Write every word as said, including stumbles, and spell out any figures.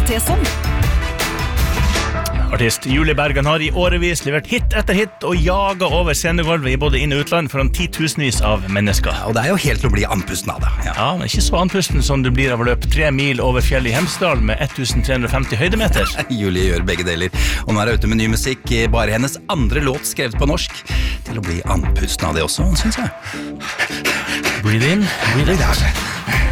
få til sånn. Artist Julie Bergan har i årevis levert hit etter hit og jaget over scenegolvet i både inn- og utland foran titusenvis av mennesker. Ja, og det er jo helt til å bli andpusten av det. Ja, ja men ikke så andpusten som du blir av å løpe tre mil over fjell i Hemsedal med tretten femti høydemeter. Julie gjør begge deler, og nå er hun ute med ny musikk, bare hennes andre låt skrevet på norsk, til å bli andpusten av det også, synes jeg. Breathe in, breathe out.